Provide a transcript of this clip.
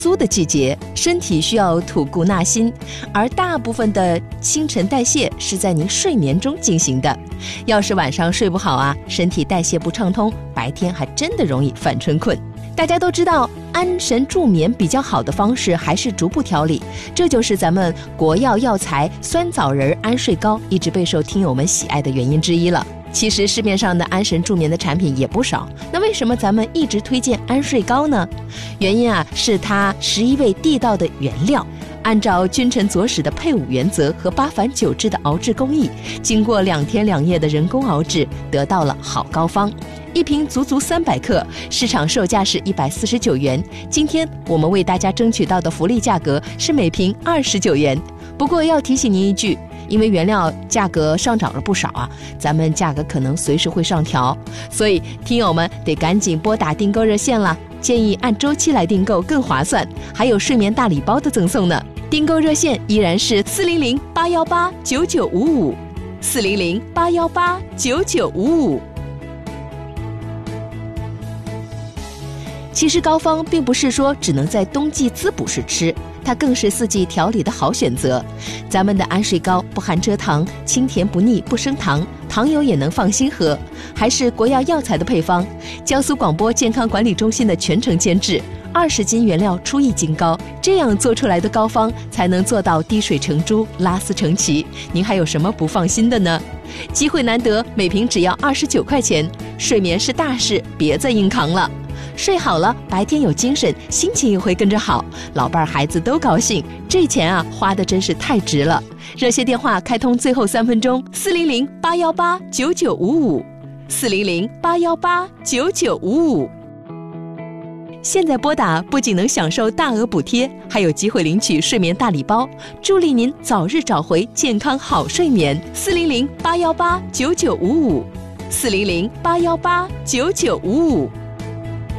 苏的季节，身体需要吐故纳新，而大部分的新陈代谢是在您睡眠中进行的。要是晚上睡不好啊，身体代谢不畅通，白天还真的容易犯春困。大家都知道，安神助眠比较好的方式还是逐步调理，这就是咱们国药药材酸枣仁安睡膏一直备受听友们喜爱的原因之一了。其实市面上的安神助眠的产品也不少，那为什么咱们一直推荐安睡膏呢？原因啊，是它11味地道的原料，按照君臣佐使的配伍原则和8返9制的熬制工艺，经过2天2夜的人工熬制，得到了好膏方。一瓶足300克，市场售价是149元。今天我们为大家争取到的福利价格是每瓶29元。不过要提醒您一句，因为原料价格上涨了不少啊，咱们价格可能随时会上调，所以听友们得赶紧拨打订购热线了。建议按周期来订购更划算，还有睡眠大礼包的赠送呢。订购热线依然是400-818-9955，400-818-9955。其实膏方并不是说只能在冬季滋补时吃，它更是4季调理的好选择。咱们的安睡膏不含蔗糖，清甜不腻，不升糖，糖友也能放心喝，还是国药药材的配方，江苏广播健康管理中心的全程监制，20斤原料出1斤膏，这样做出来的膏方才能做到滴水成珠，拉丝成奇。您还有什么不放心的呢？机会难得，每瓶只要29块钱，睡眠是大事，别再硬扛了。睡好了，白天有精神，心情也会跟着好，老伴儿孩子都高兴，这钱啊花的真是太值了。热线电话开通最后3分钟，400-818-9955，400-818-9955。现在拨打不仅能享受大额补贴，还有机会领取睡眠大礼包，助力您早日找回健康好睡眠。400-818-9955，400-818-9955。